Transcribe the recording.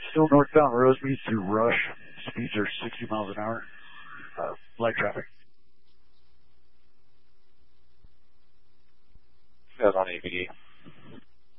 Still northbound Rosemead through Rush. Speeds are 60 miles an hour. Light traffic.